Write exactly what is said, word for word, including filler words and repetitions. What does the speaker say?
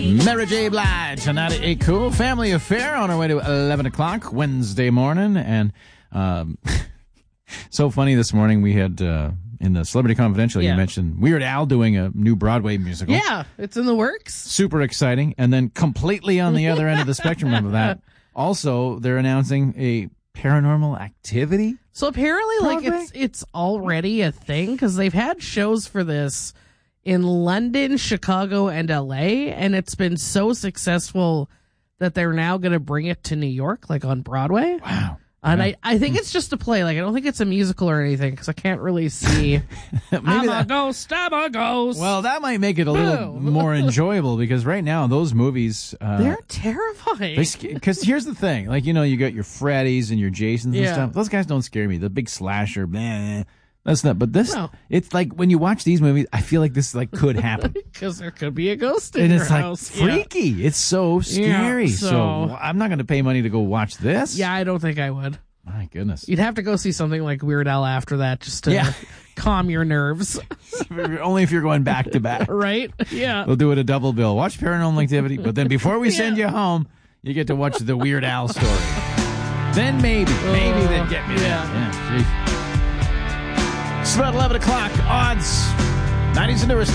Mary J. Blige on ninety-eight Cool. Family Affair on our way to eleven o'clock Wednesday morning. And um, so funny this morning we had uh, in the Celebrity Confidential, yeah. you mentioned Weird Al doing a new Broadway musical. Yeah, it's in the works. Super exciting. And then completely on the other end of the spectrum of that, also they're announcing a Paranormal Activity. So apparently Broadway? like it's it's already a thing because they've had shows for this in London, Chicago, and L A, and it's been so successful that they're now going to bring it to New York, like on Broadway. Wow. And yeah. I, I think it's just a play. Like, I don't think it's a musical or anything, because I can't really see. I'm that, a ghost, I'm a ghost. Well, that might make it a little Boom. more enjoyable, because right now, those movies... Uh, They're terrifying. Because here's the thing. Like, you know, you got your Freddys and your Jasons and Yeah. stuff. Those guys don't scare me. The big slasher, blah, that's not... But this, No. it's like, when you watch these movies, I feel like this, like, could happen. Because there could be a ghost in And your it's, like, house. freaky. Yeah. It's so scary. Yeah, so... so- I'm not going to pay money to go watch this. Yeah, I don't think I would. My goodness. You'd have to go see something like Weird Al after that just to Yeah. calm your nerves. Only if you're going back to back. Right? Yeah. We'll do it a double bill. Watch Paranormal Activity, but then before we send Yeah. you home, you get to watch the Weird Al story. Then maybe, maybe Uh, they'd get me there. yeah. Yeah, it's about eleven o'clock. Odds. nineties and newest.